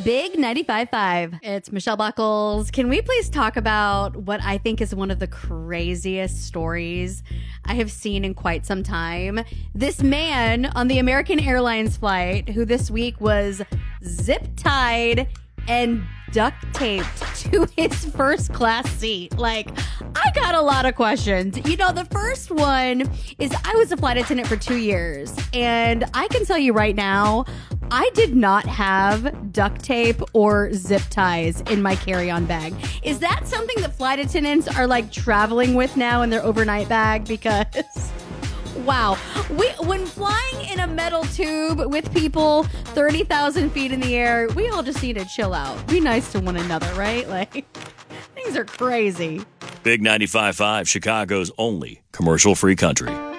Big 95.5. It's Michelle Buckles. Can we please talk about what I think is one of the craziest stories I have seen in quite some time? This man on the American Airlines flight who this week was zip-tied and duct taped to his first class seat. Like, I got a lot of questions. You know, the first one is I was a flight attendant for 2 years, and I can tell you right now, I did not have duct tape or zip ties in my carry-on bag. Is that something that flight attendants are like traveling with now in their overnight bag? Because wow, when flying in a metal tube with people 30,000 feet in the air, we all just need to chill out. Be nice to one another, right? Like, things are crazy. Big 95.5, Chicago's only commercial-free country.